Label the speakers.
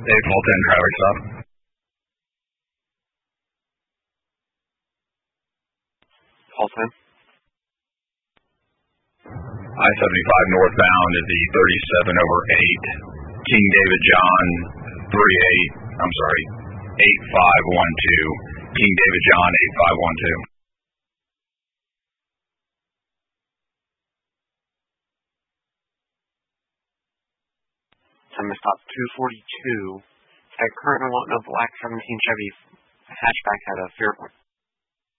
Speaker 1: April 10 traffic stop.
Speaker 2: Call time.
Speaker 1: I-75 northbound at the 37 over 8. King David John 8512. King David John 8512.
Speaker 2: Time to stop 242. At current want of black 17 Chevy hatchback at a Fairpoint.